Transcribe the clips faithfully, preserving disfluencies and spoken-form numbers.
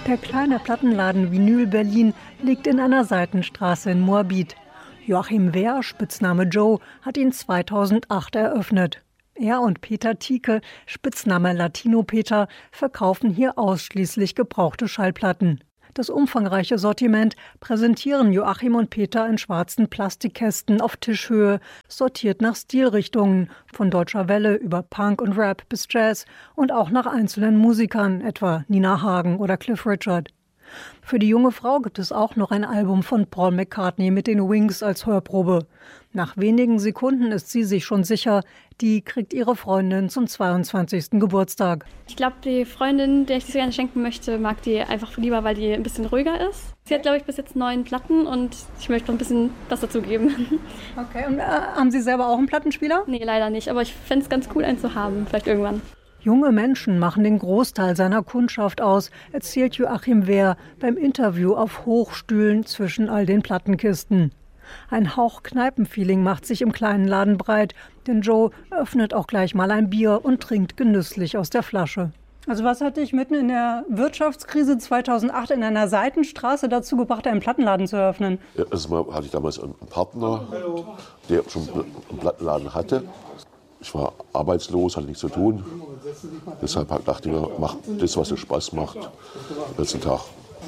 Der kleine Plattenladen Vinyl Berlin liegt in einer Seitenstraße in Moabit. Joachim Wehr, Spitzname Joe, hat ihn zweitausendacht eröffnet. Er und Peter Tieke, Spitzname Latino Peter, verkaufen hier ausschließlich gebrauchte Schallplatten. Das umfangreiche Sortiment präsentieren Joachim und Peter in schwarzen Plastikkästen auf Tischhöhe, sortiert nach Stilrichtungen, von Deutscher Welle über Punk und Rap bis Jazz und auch nach einzelnen Musikern, etwa Nina Hagen oder Cliff Richard. Für die junge Frau gibt es auch noch ein Album von Paul McCartney mit den Wings als Hörprobe. Nach wenigen Sekunden ist sie sich schon sicher, die kriegt ihre Freundin zum zweiundzwanzigsten Geburtstag. Ich glaube, die Freundin, der ich das gerne schenken möchte, mag die einfach lieber, weil die ein bisschen ruhiger ist. Sie hat, glaube ich, bis jetzt neun Platten und ich möchte noch ein bisschen was dazu geben. Okay, und äh, haben Sie selber auch einen Plattenspieler? Nee, leider nicht, aber ich fände es ganz cool, einen zu haben, vielleicht irgendwann. Junge Menschen machen den Großteil seiner Kundschaft aus, erzählt Joachim Wehr beim Interview auf Hochstühlen zwischen all den Plattenkisten. Ein Hauch Kneipenfeeling macht sich im kleinen Laden breit, denn Joe öffnet auch gleich mal ein Bier und trinkt genüsslich aus der Flasche. Also was hat dich mitten in der Wirtschaftskrise zweitausendacht in einer Seitenstraße dazu gebracht, einen Plattenladen zu eröffnen? Ja, erstmal hatte ich damals einen Partner, der schon einen Plattenladen hatte. Ich war arbeitslos, hatte nichts zu tun. Deshalb dachte ich mir, mach das, was dir Spaß macht, den ganzen Tag.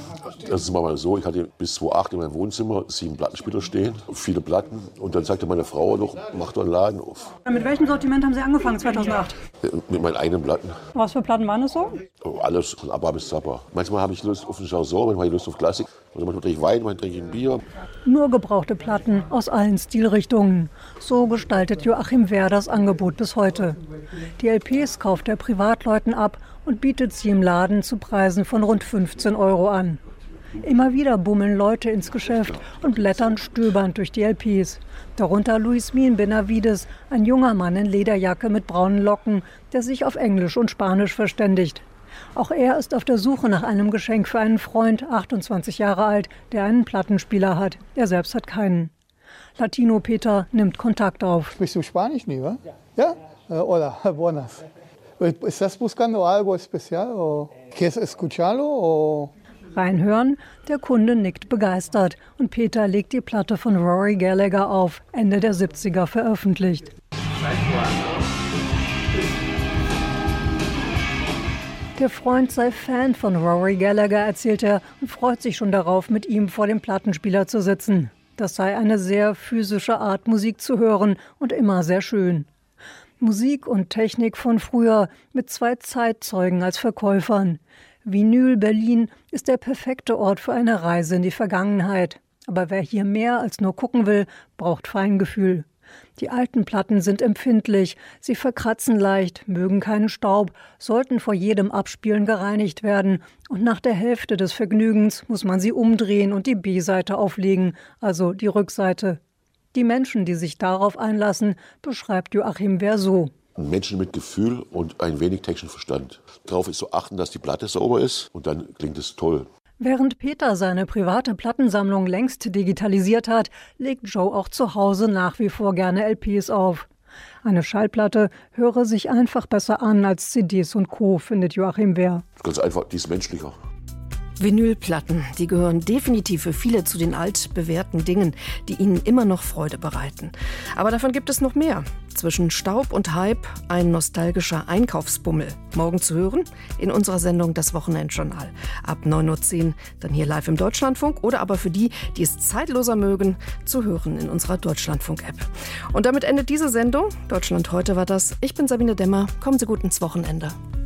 Das ist mal so, ich hatte bis zweitausendacht in meinem Wohnzimmer sieben Plattenspieler stehen, viele Platten. Und dann sagte meine Frau noch, mach doch einen Laden auf. Mit welchem Sortiment haben Sie angefangen zweitausendacht? Mit meinen eigenen Platten. Was für Platten waren das so? Alles von ABBA bis Zappa. Manchmal habe ich Lust auf einen Chanson, manchmal habe ich Lust auf Klassik. Manchmal trinke ich Wein, manchmal trinke ich ein Bier. Nur gebrauchte Platten aus allen Stilrichtungen. So gestaltet Joachim Wehr das Angebot bis heute. Die L Ps kauft er Privatleuten ab und bietet sie im Laden zu Preisen von rund fünfzehn Euro an. Immer wieder bummeln Leute ins Geschäft und blättern stöbernd durch die L Ps. Darunter Luismin Benavides, ein junger Mann in Lederjacke mit braunen Locken, der sich auf Englisch und Spanisch verständigt. Auch er ist auf der Suche nach einem Geschenk für einen Freund, achtundzwanzig Jahre alt, der einen Plattenspieler hat. Er selbst hat keinen. Latino Peter nimmt Kontakt auf. Sprichst du Spanisch, nie, wa? Ja? Ja? Hola, buenas. ¿Estás buscando algo especial o quieres escucharlo o? Reinhören, der Kunde nickt begeistert und Peter legt die Platte von Rory Gallagher auf, Ende der siebziger veröffentlicht. Der Freund sei Fan von Rory Gallagher, erzählt er, und freut sich schon darauf, mit ihm vor dem Plattenspieler zu sitzen. Das sei eine sehr physische Art, Musik zu hören und immer sehr schön. Musik und Technik von früher mit zwei Zeitzeugen als Verkäufern. Vinyl Berlin ist der perfekte Ort für eine Reise in die Vergangenheit. Aber wer hier mehr als nur gucken will, braucht Feingefühl. Die alten Platten sind empfindlich, sie verkratzen leicht, mögen keinen Staub, sollten vor jedem Abspielen gereinigt werden und nach der Hälfte des Vergnügens muss man sie umdrehen und die B-Seite auflegen, also die Rückseite. Die Menschen, die sich darauf einlassen, beschreibt Joachim Wehr so. Menschen mit Gefühl und ein wenig technischen Verstand. Darauf ist zu achten, dass die Platte sauber ist und dann klingt es toll. Während Peter seine private Plattensammlung längst digitalisiert hat, legt Joe auch zu Hause nach wie vor gerne L Ps auf. Eine Schallplatte höre sich einfach besser an als C Ds und Co., findet Joachim Wehr. Ganz einfach, die ist menschlicher. Vinylplatten, die gehören definitiv für viele zu den altbewährten Dingen, die ihnen immer noch Freude bereiten. Aber davon gibt es noch mehr. Zwischen Staub und Hype ein nostalgischer Einkaufsbummel. Morgen zu hören in unserer Sendung Das Wochenendjournal. Ab neun Uhr zehn dann hier live im Deutschlandfunk oder aber für die, die es zeitloser mögen, zu hören in unserer Deutschlandfunk-App. Und damit endet diese Sendung. Deutschland heute war das. Ich bin Sabine Demmer. Kommen Sie gut ins Wochenende.